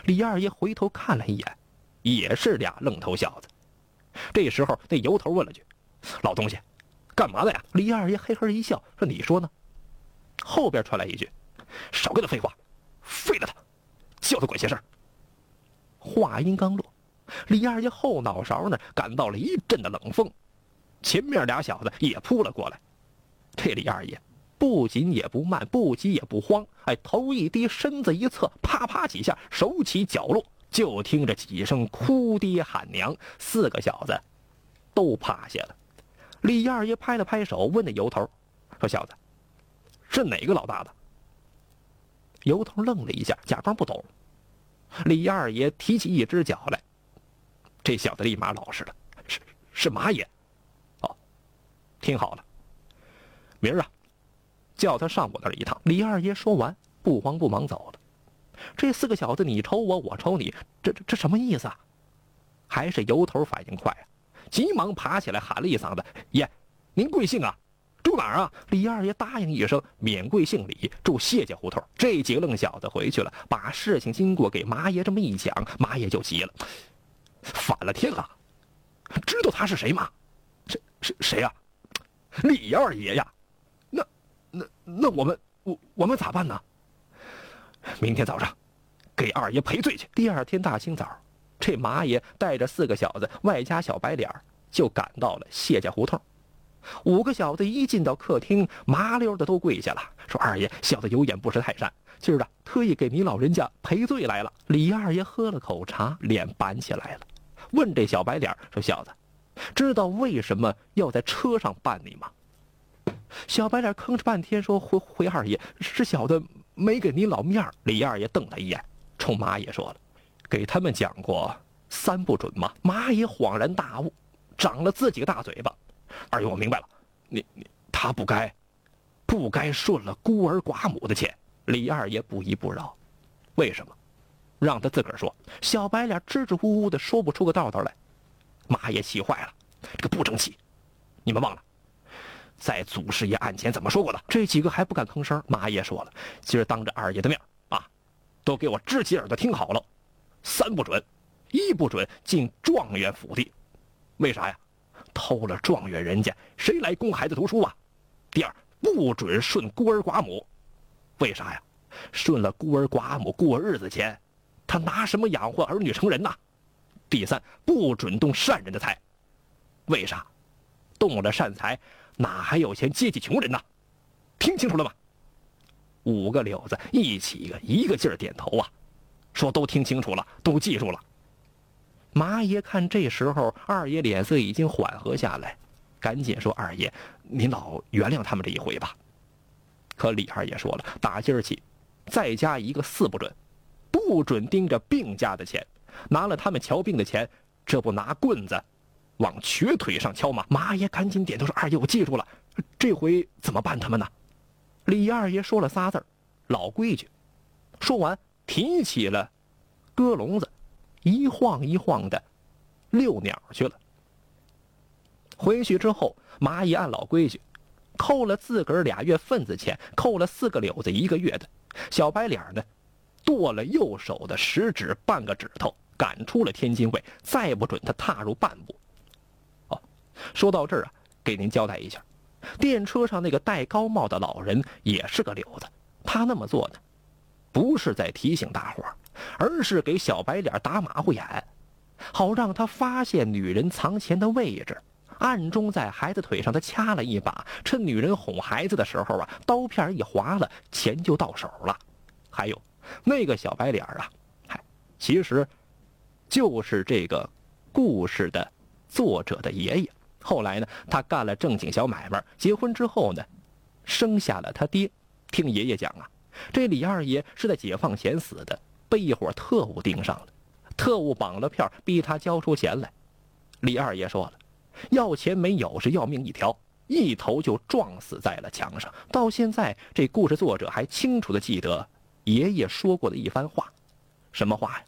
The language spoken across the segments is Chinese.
李二爷回头看了一眼，也是俩愣头小子。这时候那油头问了句：“老东西，干嘛的呀？”李二爷嘿嘿一笑说：“你说呢？”后边传来一句：“少跟他废话，废了他，叫他管闲事。”话音刚落，李二爷后脑勺呢感到了一阵的冷风，前面俩小子也扑了过来。这李二爷不紧也不慢，不急也不慌，头一低，身子一侧，啪啪几下，手起脚落，就听着几声哭爹喊娘，四个小子都趴下了。李二爷拍了拍手，问那油头说：“小子，是哪个老大的？”油头愣了一下，假装不懂。李二爷提起一只脚来，这小子立马老实了：“是马爷。哦，听好了，明儿啊，叫他上我那儿一趟。”李二爷说完，不慌不忙走了。这四个小子你瞅我，我瞅你，这什么意思啊？还是油头反应快啊，急忙爬起来喊了一嗓子：“爷，您贵姓啊？住哪儿啊？”李二爷答应一声，免贵姓李，住谢家胡同。这几个愣小子回去了，把事情经过给马爷这么一讲，马爷就急了：“反了天了！知道他是谁吗？谁呀？李二爷呀！那我们咋办呢？明天早上给二爷赔罪去。”第二天大清早，这马爷带着四个小子外加小白脸就赶到了谢家胡同。五个小子一进到客厅，麻溜的都跪下了，说：“二爷，小子有眼不识泰山，今儿特意给您老人家赔罪来了。”李二爷喝了口茶，脸板起来了，问这小白脸说：“小子，知道为什么要在车上办你吗？”小白脸吭哧半天说：“回二爷，是小的没给您老面儿。”李二爷瞪他一眼，冲马爷说了：“给他们讲过三不准吗？”马爷恍然大悟，长了自己个大嘴巴：“二爷，我明白了，他不该顺了孤儿寡母的钱。”李二爷不依不饶：“为什么？让他自个儿说。”小白脸支支吾吾的说不出个道道来。马爷气坏了：“这个不争气，你们忘了在祖师爷案前怎么说过的？”这几个还不敢吭声。马爷说了：“今儿当着二爷的面啊，都给我支起耳朵听好了，三不准：一不准进状元府地，为啥呀？偷了状元人家，谁来供孩子读书啊？第二，不准顺孤儿寡母，为啥呀？顺了孤儿寡母过日子钱，他拿什么养活儿女成人呐？第三，不准动善人的财，为啥？动了善财，哪还有钱接济穷人呢？听清楚了吗？”五个柳子一个劲儿点头啊，说都听清楚了，都记住了。马爷看这时候二爷脸色已经缓和下来，赶紧说：“二爷，您老原谅他们这一回吧。”可李二爷说了：“打今儿起，再加一个四不准，不准盯着病家的钱，拿了他们瞧病的钱，这不拿棍子往瘸腿上敲吗？”马爷赶紧点头说：“二爷，我记住了，这回怎么办他们呢？”李二爷说了仨字儿：“老规矩。”说完提起了鸽笼子，一晃一晃的遛鸟去了。回去之后，马爷按老规矩扣了自个儿2月份子钱，扣了4个柳子1个月的。小白脸呢，剁了右手的食指半个指头，赶出了天津卫，再不准他踏入半步。说到这儿啊，给您交代一下，电车上那个戴高帽的老人也是个柳子，他那么做呢，不是在提醒大伙儿，而是给小白脸打马虎眼，好让他发现女人藏钱的位置，暗中在孩子腿上他掐了一把，趁女人哄孩子的时候啊，刀片一划了，钱就到手了。还有那个小白脸啊，其实就是这个故事的作者的爷爷。后来呢，他干了正经小买卖，结婚之后呢，生下了他爹。听爷爷讲啊，这李二爷是在解放前死的，被一伙特务盯上了，特务绑了票，逼他交出钱来。李二爷说了，要钱没有，是要命一条，一头就撞死在了墙上。到现在，这故事作者还清楚地记得爷爷说过的一番话。什么话呀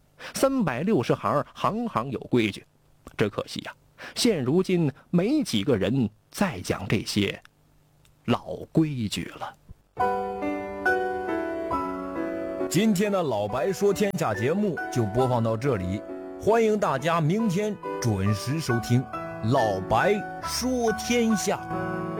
？360行，行行有规矩。只可惜呀，现如今没几个人再讲这些老规矩了。 今天的老白说天下节目就播放到这里，欢迎大家明天准时收听老白说天下。